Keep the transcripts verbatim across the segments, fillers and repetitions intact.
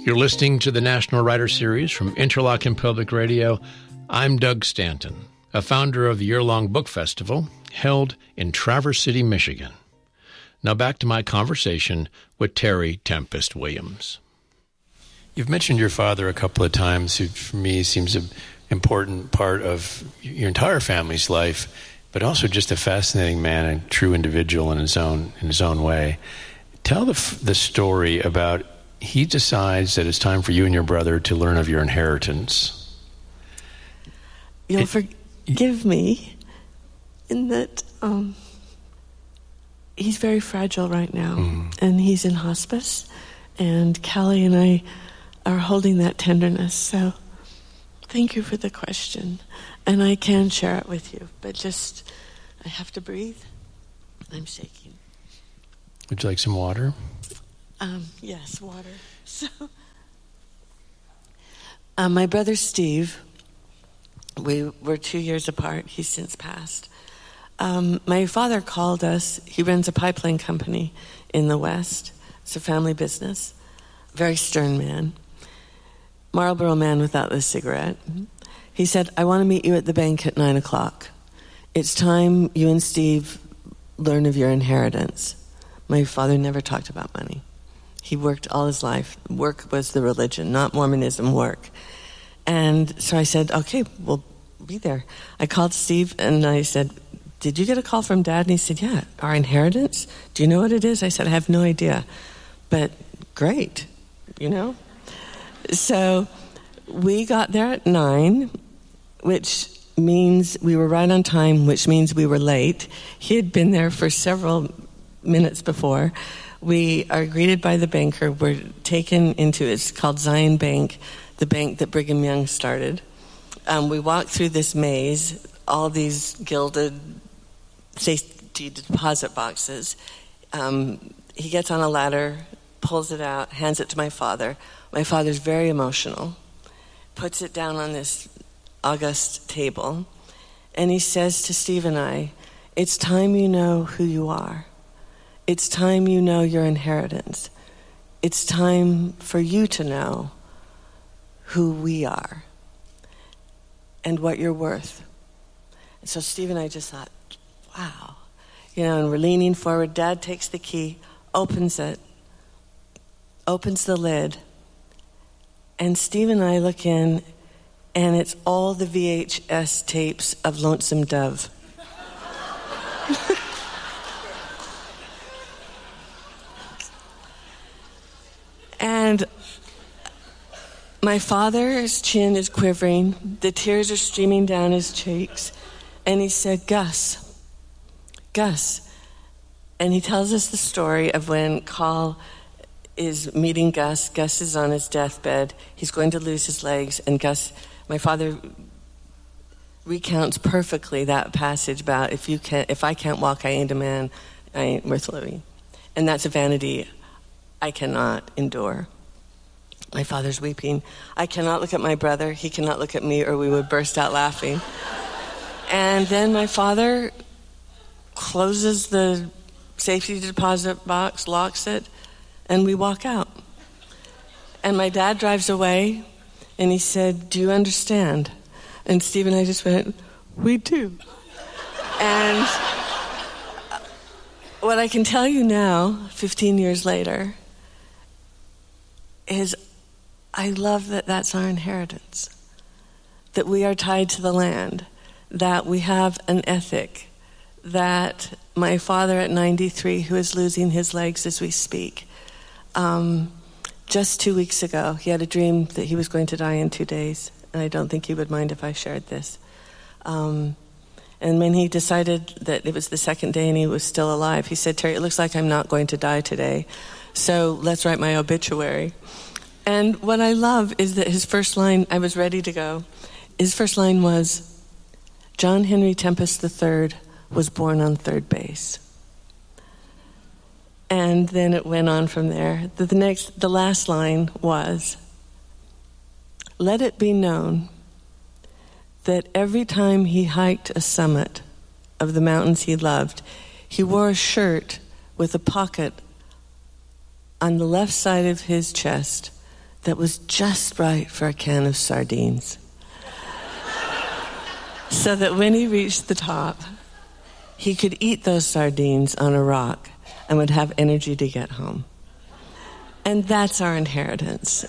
You're listening to the National Writer Series from Interlochen Public Radio. I'm Doug Stanton, a founder of the year-long book festival held in Traverse City, Michigan. Now back to my conversation with Terry Tempest Williams. You've mentioned your father a couple of times, who for me seems an important part of your entire family's life, but also just a fascinating man and true individual in his own in his own way. Tell the the story about he decides that it's time for you and your brother to learn of your inheritance. You'll it, forgive me in that um, he's very fragile right now, mm. and he's in hospice, and Callie and I are holding that tenderness. So thank you for the question, and I can share it with you, but just I have to breathe. I'm shaking. Would you like some water? Um, yes, water. So, uh, my brother Steve, we were two years apart. He's since passed. Um, my father called us. He runs a pipeline company in the West. It's a family business. Very stern man. Marlboro man without the cigarette. He said, I want to meet you at the bank at nine o'clock. It's time you and Steve learn of your inheritance. My father never talked about money. He worked all his life. Work was the religion, not Mormonism, work. And so I said, okay, we'll be there. I called Steve and I said, did you get a call from Dad? And he said, yeah, our inheritance? Do you know what it is? I said, I have no idea. But great, you know? So we got there at nine, which means we were right on time, which means we were late. He had been there for several minutes before. We are greeted by the banker. We're taken into, it's called Zion Bank, the bank that Brigham Young started. Um, we walk through this maze, all these gilded safety deposit boxes. Um, he gets on a ladder, pulls it out, hands it to my father. My father's very emotional, puts it down on this august table, and he says to Steve and I, it's time you know who you are. It's time you know your inheritance. It's time for you to know who we are and what you're worth. And so Steve and I just thought, wow. You know, and we're leaning forward. Dad takes the key, opens it, opens the lid, and Steve and I look in, and it's all the V H S tapes of Lonesome Dove. And my father's chin is quivering. The tears are streaming down his cheeks. And he said, Gus, Gus. And he tells us the story of when Carl is meeting Gus. Gus is on his deathbed. He's going to lose his legs. And Gus, my father recounts perfectly that passage about if you can't, if I can't walk, I ain't a man, I ain't worth living. And that's a vanity I cannot endure. My father's weeping. I cannot look at my brother. He cannot look at me, or we would burst out laughing. And then my father closes the safety deposit box, locks it, and we walk out. And my dad drives away, and he said, do you understand? And Steve and I just went, we do. And what I can tell you now, fifteen years later, is I love that that's our inheritance, that we are tied to the land, that we have an ethic, that my father at ninety-three, who is losing his legs as we speak, um, just two weeks ago, he had a dream that he was going to die in two days, and I don't think he would mind if I shared this. Um, and when he decided that it was the second day and he was still alive, he said, Terry, it looks like I'm not going to die today, so let's write my obituary. And what I love is that his first line, I was ready to go, his first line was, John Henry Tempest the third was born on third base. And then it went on from there. The, the next, the last line was, let it be known that every time he hiked a summit of the mountains he loved, he wore a shirt with a pocket on the left side of his chest that was just right for a can of sardines. So that when he reached the top, he could eat those sardines on a rock and would have energy to get home. And that's our inheritance.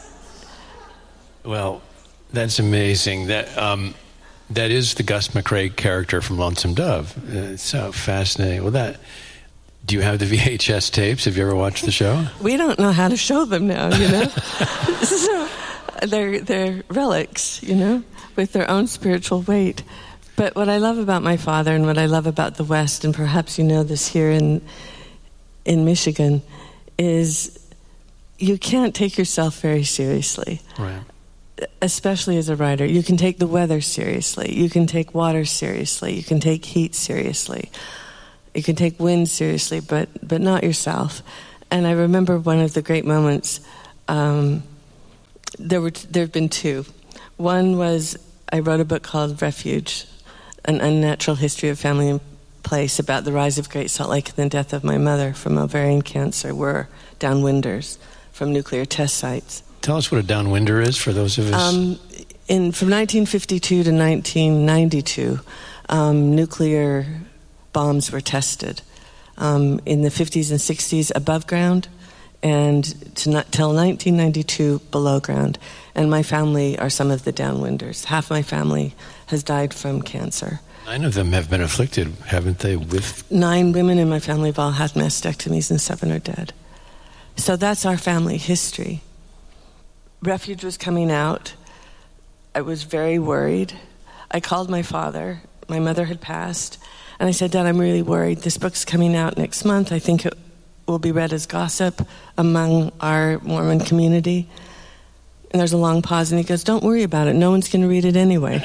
Well, that's amazing. That um, that is the Gus McCrae character from Lonesome Dove. Uh, it's so fascinating. Well, that. Do you have the V H S tapes? Have you ever watched the show? We don't know how to show them now, you know. So they're they're relics, you know, with their own spiritual weight. But what I love about my father and what I love about the West, and perhaps you know this here in in Michigan, is you can't take yourself very seriously. Right. Especially as a writer. You can take the weather seriously. You can take water seriously. You can take heat seriously. You can take wind seriously, but but not yourself. And I remember one of the great moments. Um, there were there have been two. One was I wrote a book called Refuge, an unnatural history of family and place, about the rise of Great Salt Lake and the death of my mother from ovarian cancer. We're downwinders from nuclear test sites. Tell us what a downwinder is for those of us. Um, in from nineteen fifty-two to nineteen ninety-two, um, nuclear bombs were tested um, in the fifties and sixties above ground, and to not, till nineteen ninety-two below ground. And my family are some of the downwinders. Half my family has died from cancer. Nine of them have been afflicted, haven't they? With Nine women in my family have all had mastectomies, and seven are dead. So that's our family history. Refuge was coming out. I was very worried. I called my father. My mother had passed. And I said, Dad, I'm really worried. This book's coming out next month. I think it will be read as gossip among our Mormon community. And there's a long pause, and he goes, don't worry about it. No one's going to read it anyway.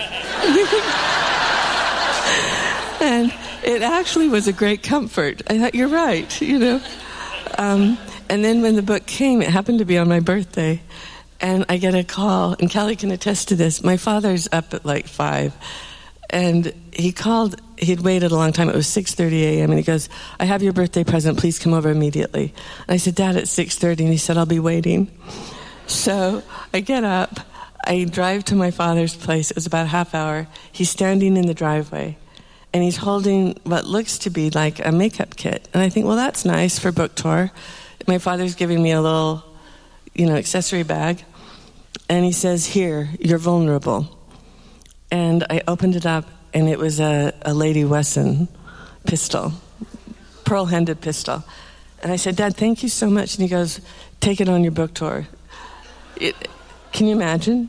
And it actually was a great comfort. I thought, you're right, you know. Um, and then when the book came, it happened to be on my birthday. And I get a call, and Callie can attest to this. My father's up at like five. And he called, he'd waited a long time. It was six thirty a.m. And he goes, I have your birthday present. Please come over immediately. And I said, Dad, it's six thirty. And he said, I'll be waiting. So I get up. I drive to my father's place. It was about a half hour. He's standing in the driveway. And he's holding what looks to be like a makeup kit. And I think, well, that's nice for book tour. My father's giving me a little, you know, accessory bag. And he says, here, you're vulnerable. And I opened it up, and it was a, a Lady Wesson pistol, pearl-handed pistol. And I said, Dad, thank you so much. And he goes, take it on your book tour. It, can you imagine?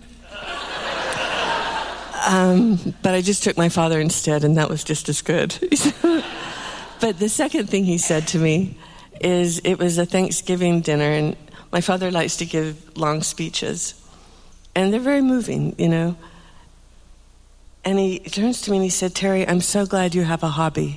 um, but I just took my father instead, and that was just as good. But the second thing he said to me is, it was a Thanksgiving dinner, and my father likes to give long speeches. And they're very moving, you know. And he turns to me and he said, Terry, I'm so glad you have a hobby.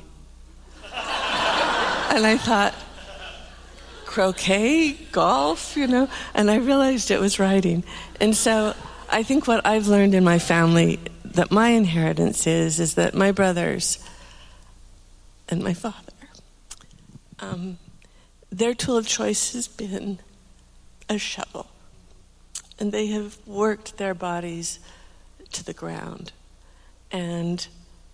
And I thought, croquet, golf, you know? And I realized it was writing. And so I think what I've learned in my family, that my inheritance is, is that my brothers and my father, um, their tool of choice has been a shovel. And they have worked their bodies to the ground. And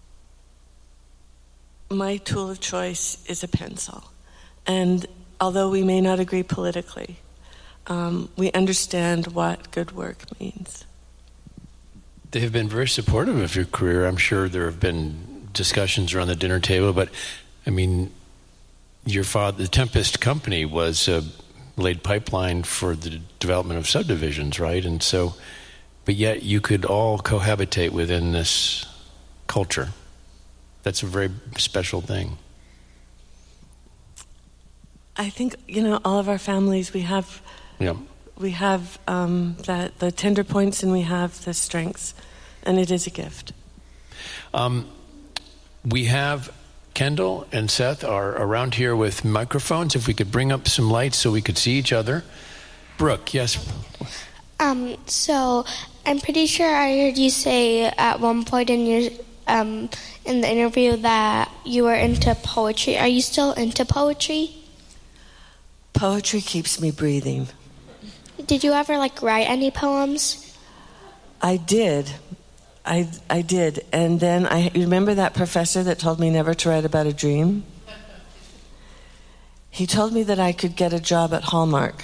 my tool of choice is a pencil. And although we may not agree politically, um, we understand what good work means. They have been very supportive of your career. I'm sure there have been discussions around the dinner table, but I mean, your father, the Tempest Company, was a laid pipeline for the development of subdivisions, right? And so, but yet you could all cohabitate within this culture. That's a very special thing. I think, you know, all of our families, we have, yeah. we have um, that the tender points, and we have the strengths, and it is a gift. Um, we have Kendall and Seth are around here with microphones. If we could bring up some lights so we could see each other. Brooke, yes. Um, so I'm pretty sure I heard you say at one point in your um, in the interview that you were into poetry. Are you still into poetry? Poetry keeps me breathing. did you ever like write any poems? I did. I I did. And then I you remember that professor that told me never to write about a dream? He told me that I could get a job at Hallmark.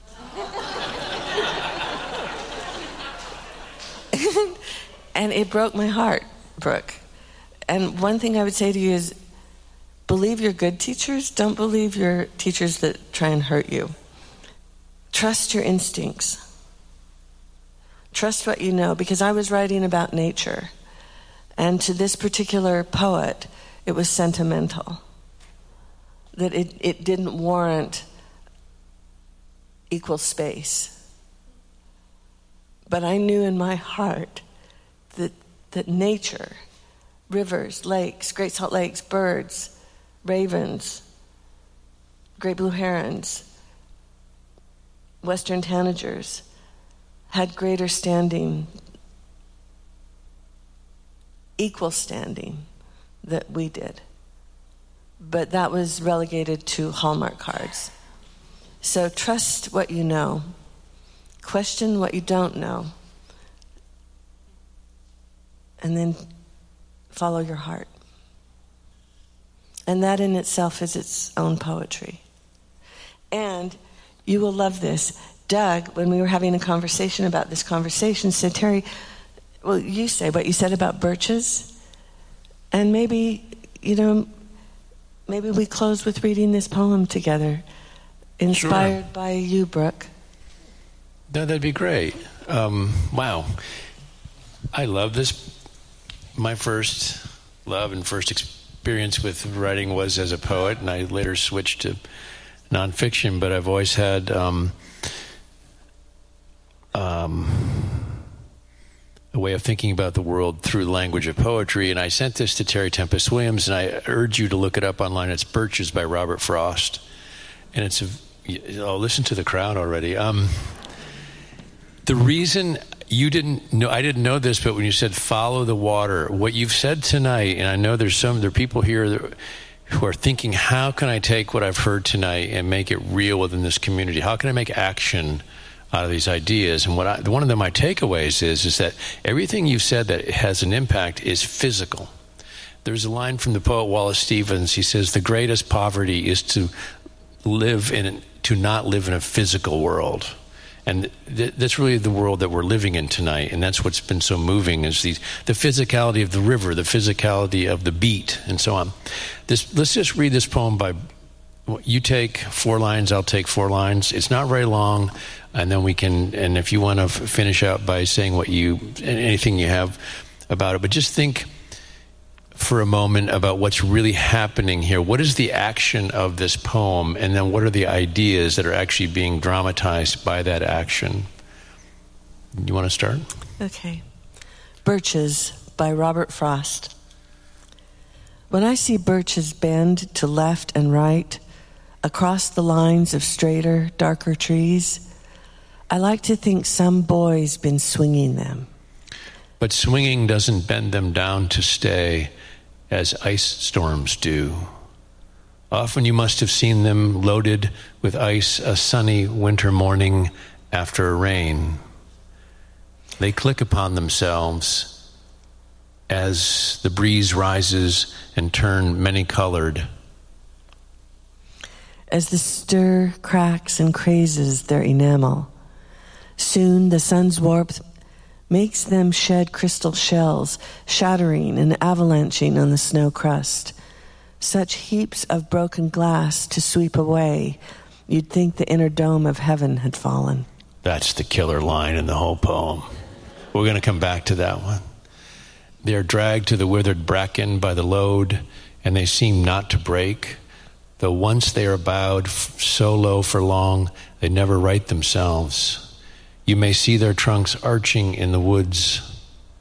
And it broke my heart, Brooke. And one thing I would say to you is, believe your good teachers. Don't believe your teachers that try and hurt you. Trust your instincts. Trust what you know, because I was writing about nature. And to this particular poet, it was sentimental. That it, it didn't warrant equal space. But I knew in my heart that that nature, rivers, lakes, Great Salt Lakes, birds, ravens, great blue herons, western tanagers, had greater standing, equal standing that we did. But that was relegated to Hallmark cards. So trust what you know. Question what you don't know. And then follow your heart. And that in itself is its own poetry. And you will love this. Doug, when we were having a conversation about this conversation, said, Terry, well, you say what you said about birches. And maybe, you know, maybe we close with reading this poem together, inspired Sure. by you, Brooke. No, that'd be great. Um, wow. I love this. My first love and first experience with writing was as a poet, and I later switched to nonfiction, but I've always had um, um, a way of thinking about the world through the language of poetry, and I sent this to Terry Tempest Williams, and I urge you to look it up online. It's Birches by Robert Frost, and it's a, oh, listen to the crowd already. Um, the reason you didn't know, I didn't know this, but when you said follow the water, what you've said tonight, and I know there's some, there are people here that, who are thinking, how can I take what I've heard tonight and make it real within this community? How can I make action out of these ideas? And what I, one of the, my takeaways is, is that everything you've said that has an impact is physical. There's a line from the poet Wallace Stevens. He says, the greatest poverty is to live in, to not live in a physical world. And th- that's really the world that we're living in tonight, and that's what's been so moving, is the, the physicality of the river, the physicality of the beat, and so on. This, let's just read this poem by, you take four lines, I'll take four lines. It's not very long, and then we can, and if you want to f- finish out by saying what you, anything you have about it, but just think for a moment about what's really happening here. What is the action of this poem, and then what are the ideas that are actually being dramatized by that action? You want to start? Okay. Birches by Robert Frost. When I see birches bend to left and right across the lines of straighter, darker trees, I like to think some boy's been swinging them. But swinging doesn't bend them down to stay, as ice storms do. Often you must have seen them loaded with ice a sunny winter morning after a rain. They click upon themselves as the breeze rises and turn many-colored. As the stir cracks and crazes their enamel, soon the sun's warmth makes them shed crystal shells, shattering and avalanching on the snow crust. Such heaps of broken glass to sweep away, you'd think the inner dome of heaven had fallen. That's the killer line in the whole poem. We're going to come back to that one. They are dragged to the withered bracken by the load, and they seem not to break. Though once they are bowed so low for long, they never right themselves. You may see their trunks arching in the woods.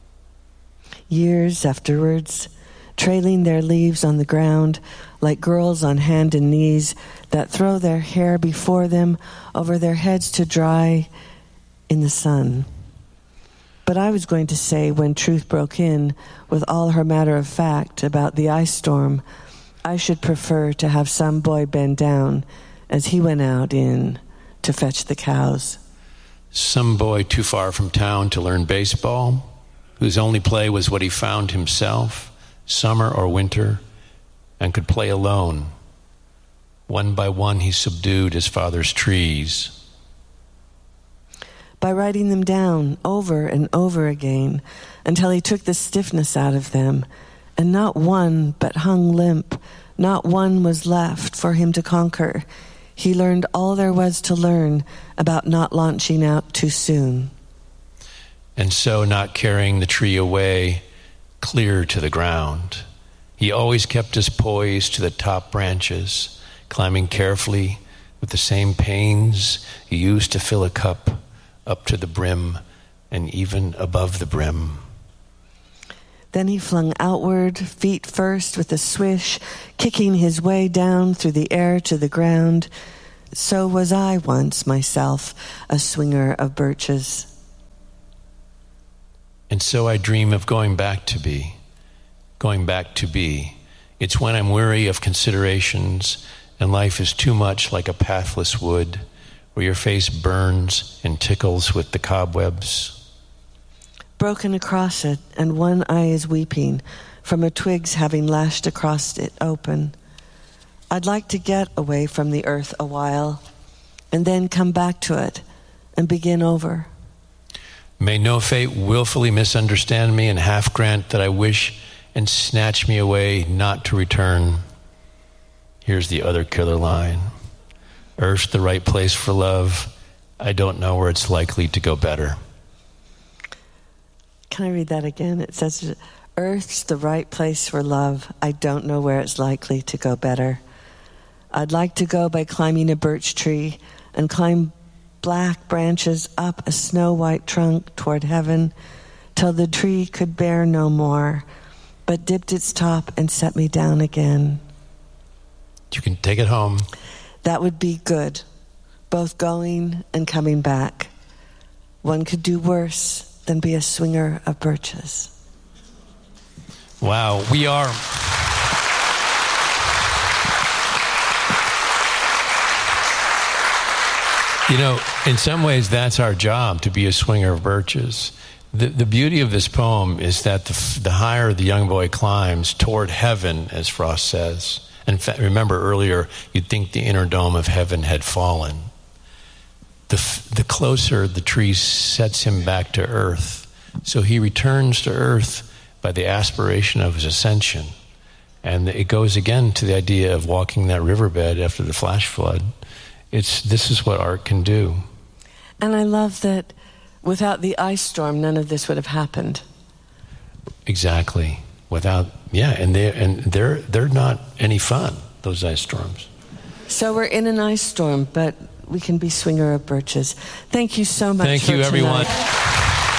Years afterwards, trailing their leaves on the ground like girls on hand and knees that throw their hair before them over their heads to dry in the sun. But I was going to say, when truth broke in with all her matter of fact about the ice storm, I should prefer to have some boy bend down as he went out in to fetch the cows. some boy too far from town to learn baseball, whose only play was what he found himself, summer or winter, and could play alone. One by one he subdued his father's trees. By writing them down over and over again until he took the stiffness out of them, and not one but hung limp, not one was left for him to conquer. He learned all there was to learn about not launching out too soon. And so not carrying the tree away clear to the ground, he always kept us poised to the top branches, climbing carefully with the same pains he used to fill a cup up to the brim and even above the brim. Then he flung outward, feet first with a swish, kicking his way down through the air to the ground. So was I once myself, a swinger of birches. And so I dream of going back to be, going back to be. It's when I'm weary of considerations and life is too much like a pathless wood where your face burns and tickles with the cobwebs. Broken across it, and one eye is weeping from a twig's having lashed across it open. I'd like to get away from the earth a while and then come back to it and begin over. May no fate willfully misunderstand me and half grant that I wish and snatch me away not to return. Here's the other killer line. Earth's the right place for love. I don't know where it's likely to go better. Can I read that again? It says, Earth's the right place for love. I don't know where it's likely to go better. I'd like to go by climbing a birch tree and climb black branches up a snow-white trunk toward heaven till the tree could bear no more, but dipped its top and set me down again. You can take it home. That would be good, both going and coming back. One could do worse than be a swinger of birches. Wow, we are... You know, in some ways, that's our job, to be a swinger of birches. The, the beauty of this poem is that the, the higher the young boy climbs toward heaven, as Frost says. In fact, remember earlier, you'd think the inner dome of heaven had fallen. The, the closer the tree sets him back to earth. So he returns to earth by the aspiration of his ascension. And it goes again to the idea of walking that riverbed after the flash flood. It's, this is what art can do. And I love that without the ice storm, none of this would have happened. Exactly. Without, yeah, and they and they're they're not any fun, those ice storms. So we're in an ice storm, but we can be swinger of birches. Thank you so much. Thank for you, everyone. tonight.